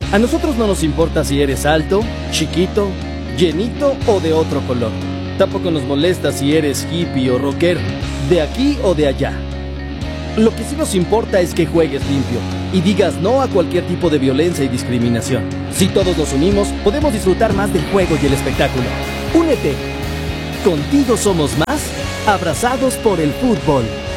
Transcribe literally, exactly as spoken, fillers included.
A nosotros no nos importa si eres alto, chiquito, llenito o de otro color. Tampoco nos molesta si eres hippie o rockero, de aquí o de allá. Lo que sí nos importa es que juegues limpio y digas no a cualquier tipo de violencia y discriminación. Si todos nos unimos, podemos disfrutar más del juego y el espectáculo. Únete. Contigo somos más, abrazados por el fútbol.